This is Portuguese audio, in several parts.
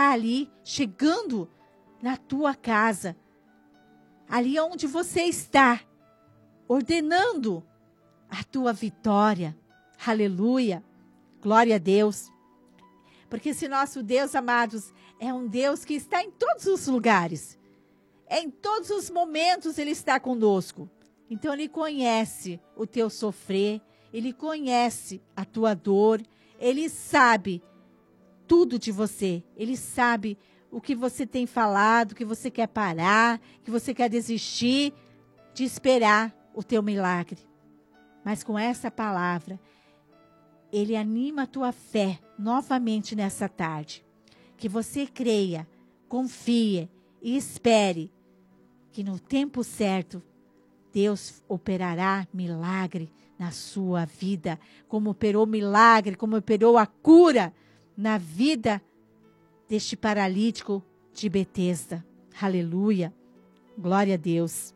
está ali, chegando na tua casa, ali onde você está, ordenando a tua vitória. Aleluia, glória a Deus. Porque esse nosso Deus, amados, é um Deus que está em todos os lugares. Em todos os momentos Ele está conosco. Então Ele conhece o teu sofrer, Ele conhece a tua dor, Ele sabe tudo de você. Ele sabe o que você tem falado, que você quer parar, que você quer desistir de esperar o teu milagre. Mas com essa palavra, Ele anima a tua fé novamente nessa tarde. Que você creia, confie e espere que no tempo certo, Deus operará milagre na sua vida, como operou milagre, como operou a cura na vida deste paralítico de Betesda. Aleluia, glória a Deus.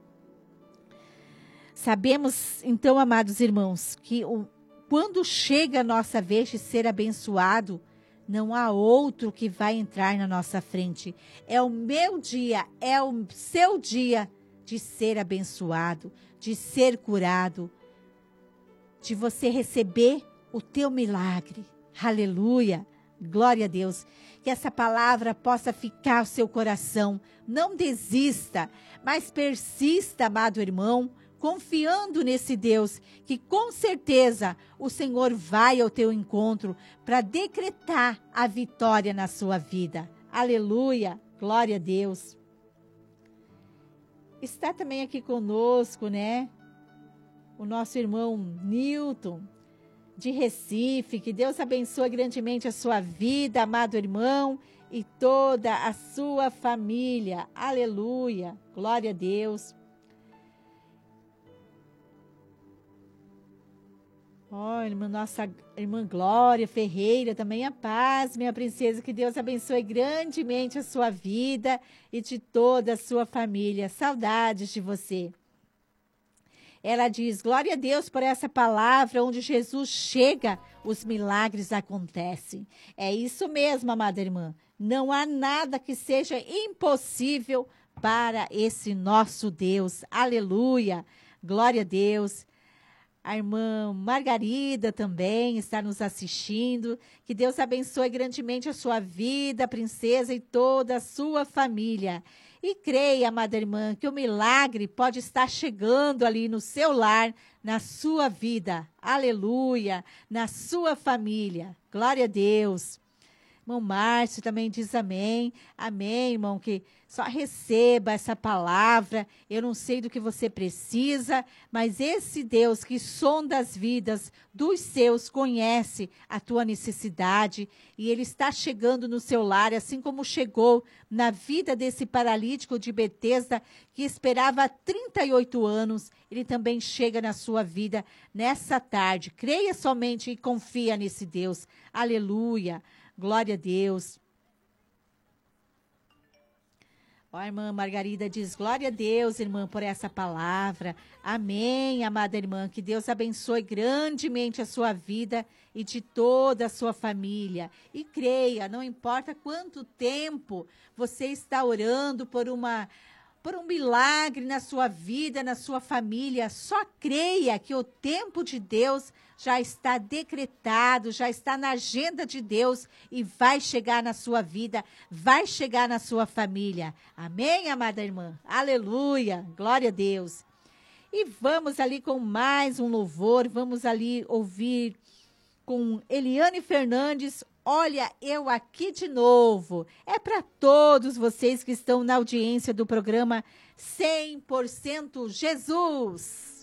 Sabemos, então, amados irmãos, que quando chega a nossa vez de ser abençoado, não há outro que vai entrar na nossa frente. É o meu dia, é o seu dia de ser abençoado, de ser curado, de você receber o teu milagre. Aleluia, glória a Deus. Que essa palavra possa ficar no seu coração. Não desista, mas persista, amado irmão, confiando nesse Deus, que com certeza o Senhor vai ao teu encontro para decretar a vitória na sua vida. Aleluia, glória a Deus. Está também aqui conosco, né, o nosso irmão Newton, de Recife. Que Deus abençoe grandemente a sua vida, amado irmão, e toda a sua família. Aleluia, glória a Deus. Nossa irmã Glória Ferreira, também a paz, minha princesa, que Deus abençoe grandemente a sua vida e de toda a sua família. Saudades de você. Ela diz, glória a Deus por essa palavra, onde Jesus chega, os milagres acontecem. É isso mesmo, amada irmã. Não há nada que seja impossível para esse nosso Deus. Aleluia, glória a Deus. A irmã Margarida também está nos assistindo. Que Deus abençoe grandemente a sua vida, princesa, e toda a sua família. E creia, amada irmã, que o milagre pode estar chegando ali no seu lar, na sua vida. Aleluia, na sua família. Glória a Deus. Irmão Márcio também diz amém. Amém, irmão, que só receba essa palavra. Eu não sei do que você precisa, mas esse Deus que sonda as vidas dos seus conhece a tua necessidade e Ele está chegando no seu lar, assim como chegou na vida desse paralítico de Betesda, que esperava 38 anos. Ele também chega na sua vida nessa tarde. Creia somente e confia nesse Deus. Aleluia. Glória a Deus. A irmã Margarida diz, glória a Deus, irmã, por essa palavra. Amém, amada irmã. Que Deus abençoe grandemente a sua vida e de toda a sua família. E creia, não importa quanto tempo você está orando por um milagre na sua vida, na sua família, só creia que o tempo de Deus já está decretado, já está na agenda de Deus e vai chegar na sua vida, vai chegar na sua família. Amém, amada irmã? Aleluia, glória a Deus. E vamos ali com mais um louvor, vamos ali ouvir com Eliane Fernandes, Olha, eu aqui de novo. É para todos vocês que estão na audiência do programa 100% Jesus.